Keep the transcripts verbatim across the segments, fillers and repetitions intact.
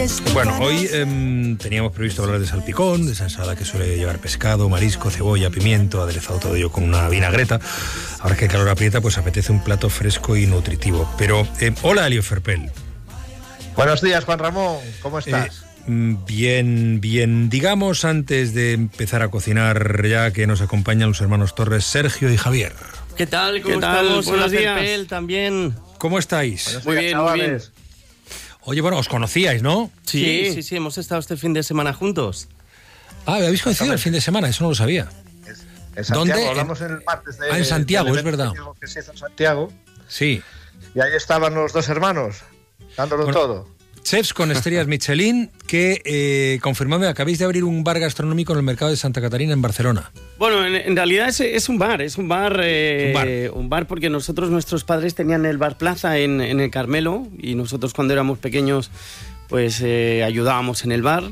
Bueno, hoy eh, teníamos previsto hablar de salpicón, de esa ensalada que suele llevar pescado, marisco, cebolla, pimiento, aderezado todo ello con una vinagreta. Ahora que el calor aprieta, pues apetece un plato fresco y nutritivo. Pero, eh, hola, Elio Ferpel. Buenos días, Juan Ramón, ¿cómo estás? Eh, Bien, bien. Digamos, antes de empezar a cocinar, ya que nos acompañan los hermanos Torres, Sergio y Javier. ¿Qué tal? ¿Cómo ¿Qué tal? estamos? Buenos días. Ferpel, también. ¿Cómo estáis? Buenos Muy días, bien, muy chavales. bien. Oye, bueno, os conocíais, ¿no? Sí, sí, sí, sí, hemos estado este fin de semana juntos. Ah, ¿habéis coincidido el fin de semana? Eso no lo sabía. En Santiago, ¿Dónde? hablamos en el martes de... Ah, en Santiago, del es verdad. evento que se hizo en Santiago, Sí. y ahí estaban los dos hermanos, dándolo Bueno, todo. Chefs con estrellas Michelin, que eh, confirmadme, acabáis de abrir un bar gastronómico en el mercado de Santa Catarina, en Barcelona. Bueno, en, en realidad es, es un bar, es un bar, eh, Un bar. un bar porque nosotros, nuestros padres tenían el Bar Plaza en, en el Carmelo y nosotros cuando éramos pequeños pues eh, ayudábamos en el bar.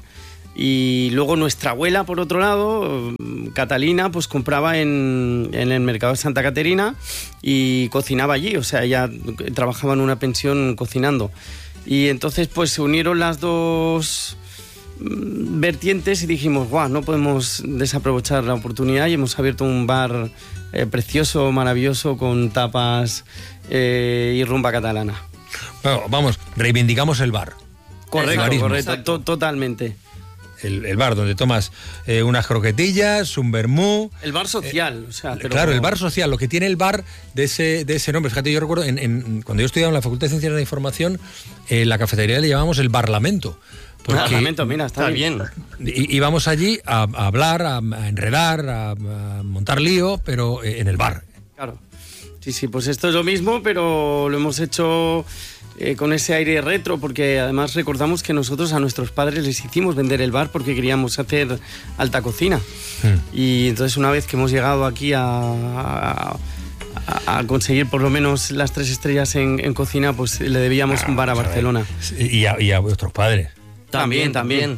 Y luego nuestra abuela, por otro lado, Catalina, pues compraba en, en el mercado de Santa Caterina y cocinaba allí, o sea, ella trabajaba en una pensión cocinando. Y entonces pues se unieron las dos vertientes y dijimos, guau, no podemos desaprovechar la oportunidad, y hemos abierto un bar eh, precioso, maravilloso, con tapas eh, y rumba catalana. Bueno, vamos, reivindicamos el bar. Correcto, barismo. correcto, to- totalmente. El, el bar donde tomas eh, unas croquetillas, un vermú. El bar social, o sea, pero Claro, el bar social, lo que tiene el bar de ese, de ese nombre. Fíjate, yo recuerdo, en, en, cuando yo estudiaba en la Facultad de Ciencias de la Información, en la cafetería le llamábamos el barlamento. Porque Parlamento, mira, está, Está bien. bien. í- íbamos allí a, a hablar, a, a enredar, a, a montar lío, pero eh, en el bar. Claro. Sí, sí, pues esto es lo mismo, pero lo hemos hecho eh, con ese aire retro, porque además recordamos que nosotros a nuestros padres les hicimos vender el bar porque queríamos hacer alta cocina. Hmm. Y entonces una vez que hemos llegado aquí a, a, a conseguir por lo menos las tres estrellas en, en cocina, pues le debíamos un bar a Vamos ver. Barcelona. Y a, y a vuestros padres. También, también.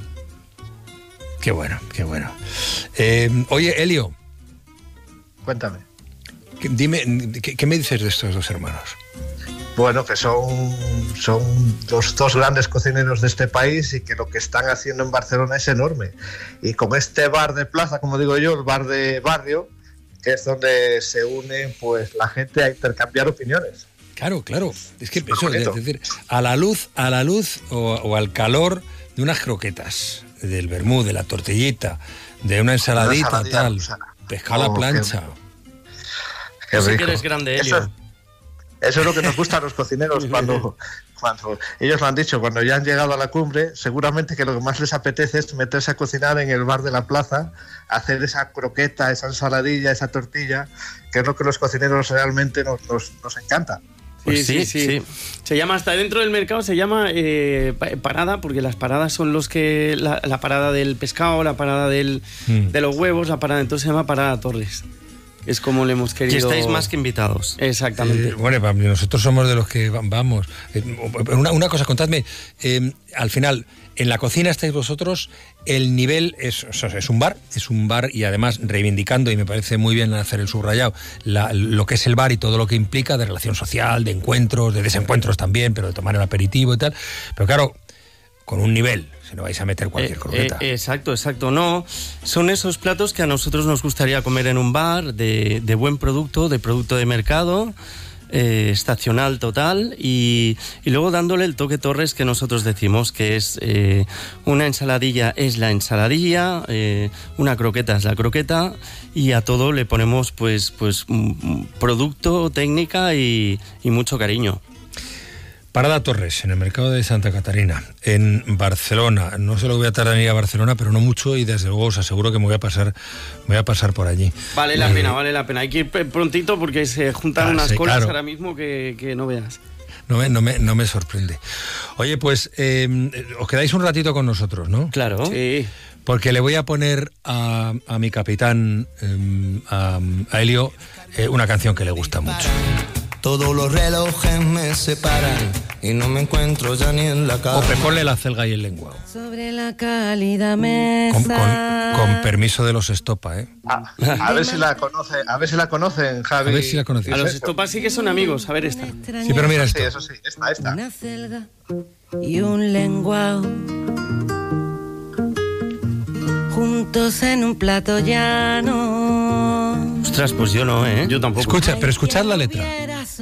Qué bueno, qué bueno. Eh, oye, Elio, Cuéntame. que- dime, ¿qué, qué me dices de estos dos hermanos? Bueno, que son, son los dos grandes cocineros de este país y que lo que están haciendo en Barcelona es enorme. Y con este bar de plaza, como digo yo, el bar de barrio, que es donde se une pues la gente a intercambiar opiniones. Claro, claro. Es que Súper eso, es bonito. decir, a la luz, a la luz o, o al calor de unas croquetas, del vermú, de la tortillita, de una ensaladita, Una ensaladilla tal, rusana. pescado a Oh, la plancha. Qué Yo sé que rico. eres grande, Eso, Elio. eso es lo que nos gusta a los cocineros cuando, cuando ellos lo han dicho, cuando ya han llegado a la cumbre, seguramente que lo que más les apetece es meterse a cocinar en el bar de la plaza, hacer esa croqueta, esa ensaladilla, esa tortilla, que es lo que los cocineros realmente nos, nos, nos encanta. Pues sí, sí, sí, sí. Se llama, hasta dentro del mercado se llama eh, pa- parada, porque las paradas son los que, la, la parada del pescado, la parada del, Mm. de los huevos, la parada, entonces se llama Parada Torres. Es como le hemos Que querido... estáis más que invitados. Exactamente. Eh, bueno, pa- nosotros somos de los que va- vamos. Eh, una, una cosa, contadme, eh, al final, en la cocina estáis vosotros, el nivel es, o sea, es un bar, es un bar y además reivindicando, y me parece muy bien hacer el subrayado, la- lo que es el bar y todo lo que implica de relación social, de encuentros, de desencuentros también, pero de tomar el aperitivo y tal. Pero claro, con un nivel, si no vais a meter cualquier Eh, croqueta. eh, exacto, exacto. No, son esos platos que a nosotros nos gustaría comer en un bar, de, de buen producto, de producto de mercado, eh, estacional total, y, y luego dándole el toque Torres que nosotros decimos, que es eh, una ensaladilla es la ensaladilla, eh, una croqueta es la croqueta, y a todo le ponemos pues, pues un producto, técnica y, y mucho cariño. Parada Torres, en el mercado de Santa Catarina, en Barcelona. No sé lo que voy a tardar en ir a Barcelona, pero no mucho, y desde luego os aseguro que me voy a pasar, me voy a pasar por allí. Vale la Eh, pena, vale la pena. Hay que ir pe- prontito porque se juntan Ah, unas sí, colas claro. ahora mismo que, que no veas. No me, no me, no me sorprende. Oye, pues eh, os quedáis un ratito con nosotros, ¿no? Claro. Sí. Porque le voy a poner a, a mi capitán, eh, a, a Elio, eh, una canción que le gusta mucho. Todos los relojes me separan y no me encuentro ya ni en la cama. Ope, ponle la celga y el lenguado. Sobre la cálida mesa. Con, con, con permiso de los Estopa, ¿eh? A, a ver si la conoce, a ver si la conocen, Javi. A ver si la conocéis. A los Sergio. estopas sí que son amigos. A ver esta. Sí, pero mira Sí, esto. eso sí, esta, esta. Una celga y un lenguao juntos en un plato llano. Ostras, pues yo no, ¿eh? Yo tampoco. Escucha, pero escuchad la letra.